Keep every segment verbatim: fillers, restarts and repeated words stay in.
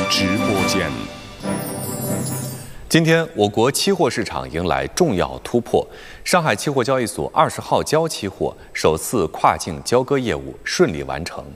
直播间。 今天，我国期货市场迎来重要突破，上海期货交易所二十号交期货首次跨境交割业务顺利完成。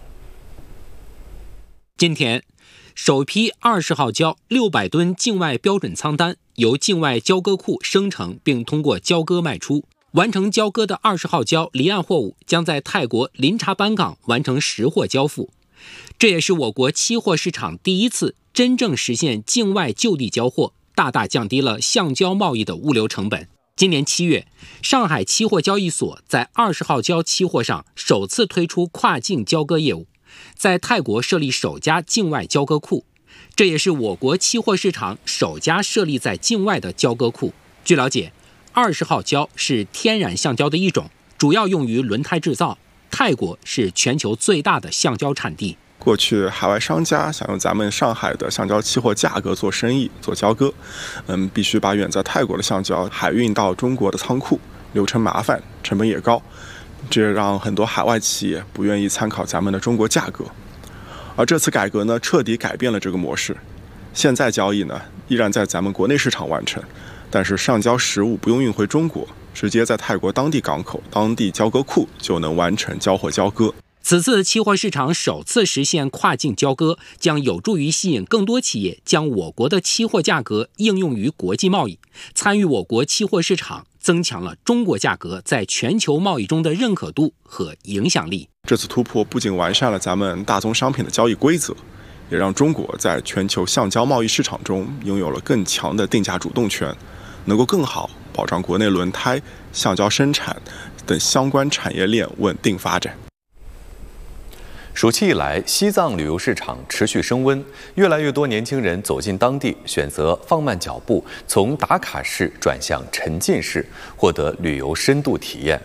今天，首批二十号交六百吨境外标准仓单由境外交割库生成并通过交割卖出。完成交割的二十号交离岸货物将在泰国林查班港完成实货交付，这也是我国期货市场第一次真正实现境外就地交货，大大降低了橡胶贸易的物流成本。今年七月，上海期货交易所在二十号交期货上首次推出跨境交割业务，在泰国设立首家境外交割库，这也是我国期货市场首家设立在境外的交割库。据了解，二十号胶是天然橡胶的一种，主要用于轮胎制造。泰国是全球最大的橡胶产地。 过去海外商家想用咱们上海的橡胶期货价格做生意、做交割，嗯，必须把远在泰国的橡胶海运到中国的仓库，流程麻烦，成本也高，这让很多海外企业不愿意参考咱们的中国价格。而这次改革呢，彻底改变了这个模式。现在交易呢，依然在咱们国内市场完成。但是橡胶实物不用运回中国，直接在泰国当地港口、当地交割库就能完成交货交割。 此次期货市场首次实现跨境交割，将有助于吸引更多企业将我国的期货价格应用于国际贸易，参与我国期货市场，增强了中国价格在全球贸易中的认可度和影响力。 这次突破不仅完善了咱们大宗商品的交易规则，也让中国在全球橡胶贸易市场中拥有了更强的定价主动权，能够更好保障国内轮胎、橡胶生产等相关产业链稳定发展。 暑期以来，西藏旅游市场持续升温，越来越多年轻人走进当地，选择放慢脚步，从打卡式转向沉浸式，获得旅游深度体验。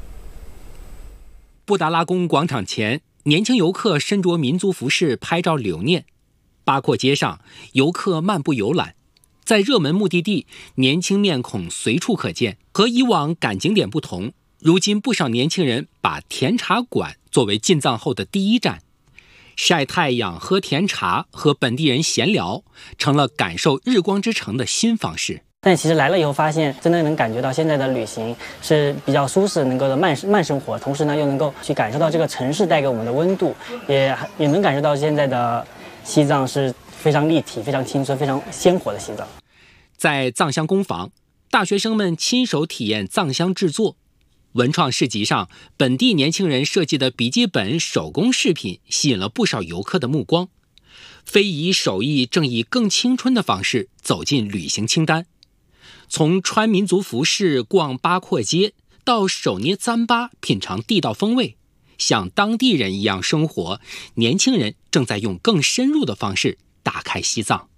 布达拉宫广场前，年轻游客身着民族服饰拍照留念；八廓街上，游客漫步游览。在热门目的地，年轻面孔随处可见。和以往赶景点不同，如今不少年轻人把甜茶馆作为进藏后的第一站，晒太阳、喝甜茶，和本地人闲聊，成了感受日光之城的新方式。 但其实来了以后发现，真的能感觉到现在的旅行是比较舒适，能够的慢慢生活，同时呢又能够去感受到这个城市带给我们的温度，也也能感受到现在的西藏是非常立体、非常青春、非常鲜活的西藏。 在藏香工坊，大学生们亲手体验藏香制作。文创市集上，本地年轻人设计的笔记本手工饰品吸引了不少游客的目光。非遗手艺正以更青春的方式走进旅行清单。从穿民族服饰逛八廓街，到手捏糌粑品尝地道风味，像当地人一样生活，年轻人正在用更深入的方式打开西藏。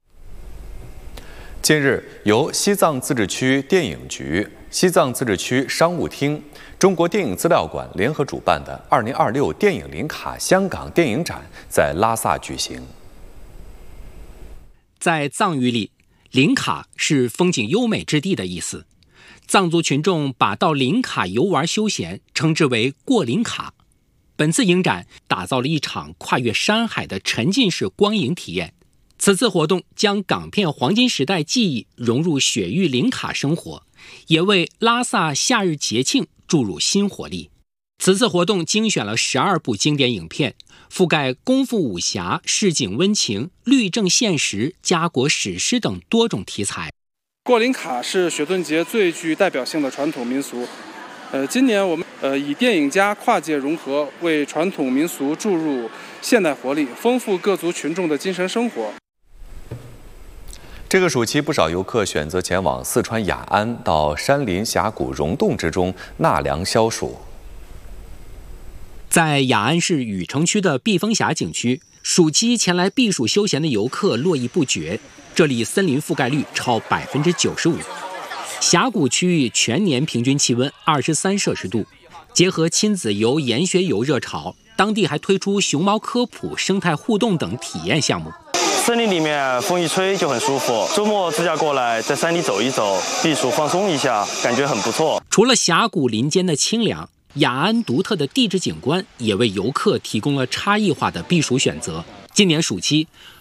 近日，由西藏自治区电影局、西藏自治区商务厅、中国电影资料馆联合主办的二零二六电影林卡香港电影展在拉萨举行。 在藏语里，林卡是风景优美之地的意思。藏族群众把到林卡游玩休闲称之为过林卡。本次影展打造了一场跨越山海的沉浸式光影体验。此次活动将港片黄金时代记忆融入雪域林卡生活，也为拉萨夏日节庆注入新活力。此次活动精选了十二部经典影片，覆盖功夫武侠、市井温情、律政现实、家国史诗等多种题材。 过林卡是雪顿节最具代表性的传统民俗。呃，今年我们呃以电影加跨界融合，为传统民俗注入现代活力，丰富各族群众的精神生活。 这个暑期，不少游客选择前往四川雅安，到山林峡谷溶洞之中纳凉消暑。 在雅安市雨城区的避风峡景区，暑期前来避暑休闲的游客络绎不绝。这里森林覆盖率超百分之九十五，峡谷区域全年平均气温二十三摄氏度。结合亲子游、研学游热潮，当地还推出熊猫科普、生态互动等体验项目。 森林里面风一吹就很舒服，周末自驾过来在山里走一走，避暑放松一下，感觉很不错。 除了峡谷林间的清凉，雅安独特的地质景观也为游客提供了差异化的避暑选择。今年暑期，